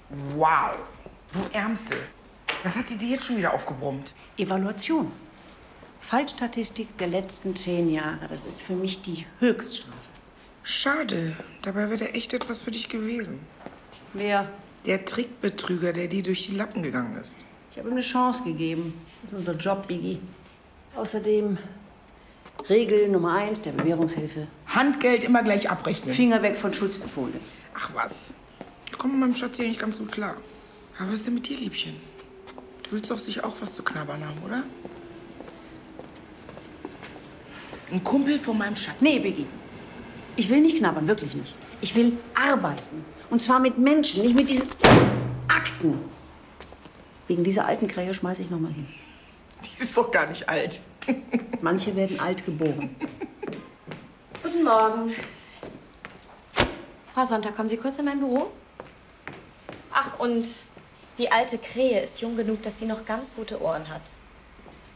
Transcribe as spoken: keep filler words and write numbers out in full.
Wow, du Ärmste. Was hat die dir jetzt schon wieder aufgebrummt? Evaluation. Fallstatistik der letzten zehn Jahre. Das ist für mich die Höchststrafe. Schade. Dabei wäre der echt etwas für dich gewesen. Wer? Der Trickbetrüger, der dir durch die Lappen gegangen ist. Ich habe ihm eine Chance gegeben. Das ist unser Job, Biggie. Außerdem Regel Nummer eins der Bewährungshilfe. Handgeld immer gleich abrechnen. Finger weg von Schutzbefohlenen. Ach was. Ich komme mit meinem Schatz hier nicht ganz gut klar. Aber was ist denn mit dir, Liebchen? Du willst doch sicher auch was zu knabbern haben, oder? Ein Kumpel von meinem Schatz. Nee, Biggie. Ich will nicht knabbern, wirklich nicht. Ich will arbeiten. Und zwar mit Menschen, nicht mit diesen Akten. Wegen dieser alten Krähe schmeiße ich noch mal hin. Die ist doch gar nicht alt. Manche werden alt geboren. Guten Morgen. Frau Sonntag, kommen Sie kurz in mein Büro? Ach, und die alte Krähe ist jung genug, dass sie noch ganz gute Ohren hat.